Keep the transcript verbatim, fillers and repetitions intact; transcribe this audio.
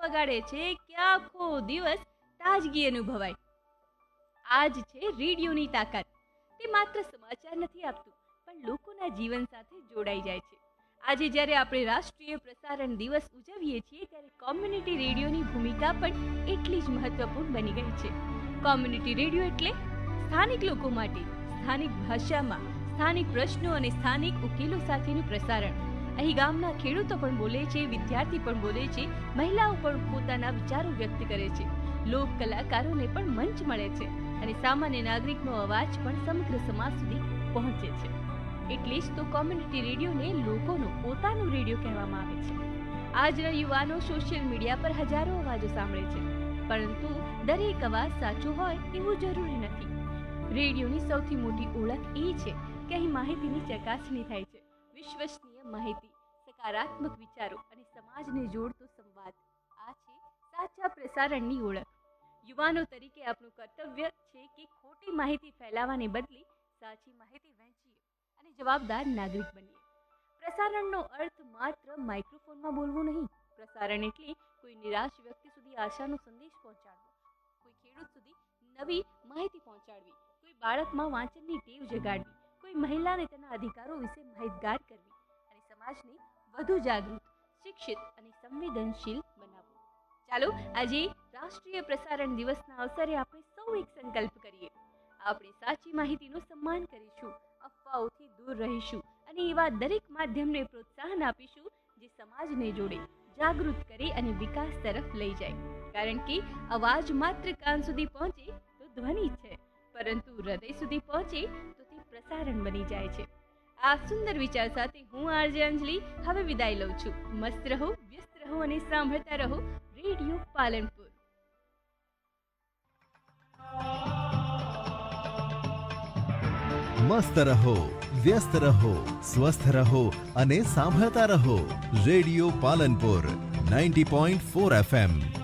વગાડે છે કે આખો દિવસ તાજગી અનુભવાય. આ જ છે રેડિયોની તાકાત. તે માત્ર સમાચાર નથી આપતું, પણ લોકોના જીવન સાથે જોડાઈ જાય છે. આજે જ્યારે આપણે રાષ્ટ્રીય પ્રસારણ દિવસ ઉજવીએ છીએ, ત્યારે કોમ્યુનિટી રેડિયોની ભૂમિકા પણ એટલી જ મહત્વપૂર્ણ બની ગઈ છે. કોમ્યુનિટી રેડિયો એટલે સ્થાનિક લોકો માટે સ્થાનિક ભાષામાં સ્થાનિક પ્રશ્નો અને સ્થાનિક ઉકેલો સાથેનું પ્રસારણ. અહીં ગામના ખેડૂતો પણ બોલે છે, વિદ્યાર્થી પણ બોલે છે, મહિલાઓ પણ પોતાના વિચારો વ્યક્ત કરે છે, લોક કલાકારોને પણ મંચ મળે છે અને સામાન્ય નાગરિકનો અવાજ પણ સમગ્ર સમાજ સુધી પહોંચે છે. એટલે જ તો કોમ્યુનિટી રેડિયોને લોકોનો પોતાનો રેડિયો કહેવામાં આવે છે. આજના યુવાનો સોશિયલ મીડિયા પર હજારો અવાજો સાંભળે છે, પરંતુ દરેક અવાજ સાચો હોય એવું જરૂરી નથી. રેડિયોની સૌથી મોટી ઓળખ એ છે કે અહીં માહિતીની ચકાસણી થાય છે. વિશ્વસનીય માહિતી, સકારાત્મક વિચારો અને સમાજને જોડતો સંવાદ, આ છે સાચા પ્રસારણની ઓળખ. યુવાનો તરીકે આપણું કર્તવ્ય છે કે ખોટી માહિતી ફેલાવાને બદલે સાચી માહિતી વહેંચીએ અને જવાબદાર નાગરિક બનીએ. પ્રસારણનો અર્થ માત્ર માઇક્રોફોનમાં બોલવું નહીં. પ્રસારણ એટલે કોઈ નિરાશ વ્યક્તિ સુધી આશાનો સંદેશ પહોંચાડવો, કોઈ ખેડૂત સુધી નવી માહિતી પહોંચાડવી, કોઈ બાળકમાં વાંચનની ટેવ જગાડવી, કોઈ મહિલાને તેના અધિકારો વિશે માહિતગાર કરવી અને સમાજને વધુ જાગૃત, શિક્ષિત અને સંવેદનશીલ બનાવવું. ચાલો આજે રાષ્ટ્રીય પ્રસારણ દિવસના અવસરે આપણે સૌ એક સંકલ્પ કરીએ. આપણે સાચી માહિતીનું સન્માન કરીશું, અફવાઓથી દૂર રહીશું અને એવા દરેક માધ્યમને પ્રોત્સાહન આપીશું જે સમાજને જોડે, જાગૃત કરે અને વિકાસ તરફ લઈ જાય. કારણ કે અવાજ માત્ર કાન સુધી પહોંચે તો ધ્વનિ છે, પરંતુ હૃદય સુધી પહોંચે તો તે પ્રસારણ બની જાય છે. આ સુંદર વિચાર સાથે હું આરજે અંજલિ હવે વિદાય લઉં છું. મસ્ત રહો, વ્યસ્ત રહો અને સાંભળતા રહો રેડિયો પાલનપુર. મસ્ત રહો, વ્યસ્ત રહો, સ્વસ્થ રહો અને સાંભળતા રહો radio Palanpur ninety point four F M.